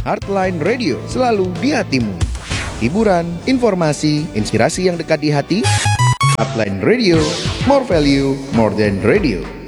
Heartline Radio, selalu di hatimu. Hiburan, informasi, inspirasi yang dekat di hati. Heartline Radio, more value, more than radio.